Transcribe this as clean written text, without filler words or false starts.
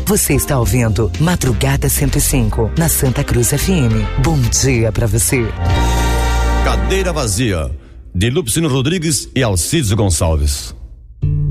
Você está ouvindo Madrugada 105, na Santa Cruz FM. Bom dia pra você. Cadeira Vazia, de Lupicino Rodrigues e Alcides Gonçalves.